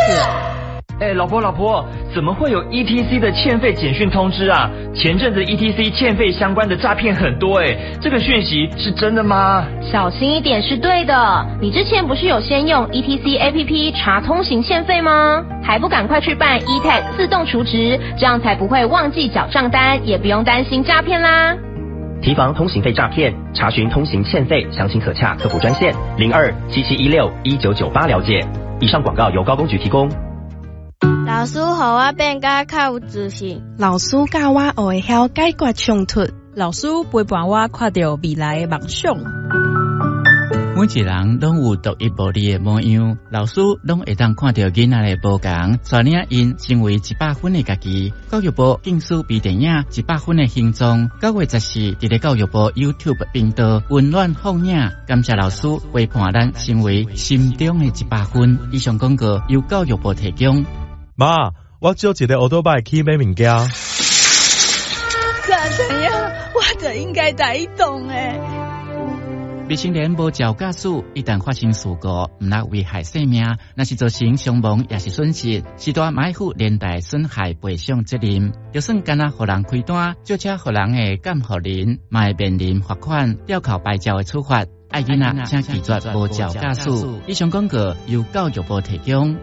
老婆，怎么会有 ETC 的欠费简讯通知啊？前阵子 ETC 欠费相关的诈骗很多这个讯息是真的吗？ 小心一点是对的。你之前不是有先用 ETC APP 查通行欠费吗？还不赶快去办 eTag 自动储值，这样才不会忘记缴账单，也不用担心诈骗啦。 提防通行费诈骗，查询通行欠费，详情可洽客服专线0277161998了解。以上广告由高公局提供。 老师，互我变甲较有自信。 老师教我学会晓解决冲突。 老师陪伴我看到未来的梦想。 每一人拢有独一无二的模样，老师拢会当看到囡仔的不同，带领因成为100分的家己。教育部竞选微电影100分的形状，9月14日在教育部 YouTube 频道温暖放映。感谢老师陪伴咱成为心中的100分。以上广告由教育部提供。 妈，我借一个奥多拜去买物件。 怎样？我就应该在动未成年无照驾驶，一旦发生事故，唔能危害生命，那是造成伤亡也是损失，是大买负连带损害赔偿责任。就算干那互人开单，借车互人的监护人，嘛会面临罚款、吊扣牌照的处罚。爱囡仔请拒绝无照驾驶。以上广告由教育部提供。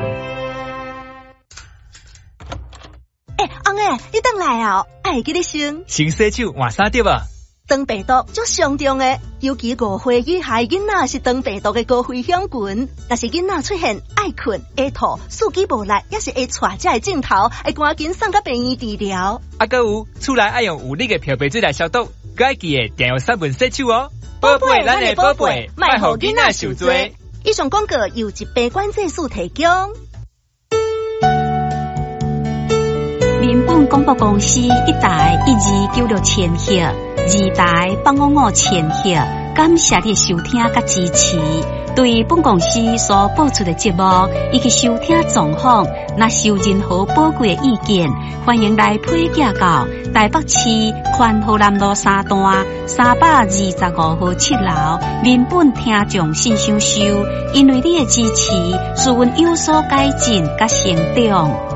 翁你回来哦，爱记得先洗手换衫对吧？ 肠病毒足上重的，尤其5岁以下囡仔是肠病毒的高危险群。若是囡仔出现爱困、会吐、四肢无力，也是会带这个镜头，会赶紧送到病院治疗。 还有厝内爱用有力的漂白水来消毒，该爱记的定用3分洗手哦。宝贝，咱的宝贝，莫互囡仔受罪。 以上广告由一杯管制署提供。 民本广播公司1台1296千赫，2台855千赫，感谢你收听甲支持。对本公司所播出的节目以及收听状况，若有任何宝贵的意见，欢迎来批寄到台北市宽和南路3段325号7楼民本听众信箱收。因为你的支持，使阮有所改进甲成长。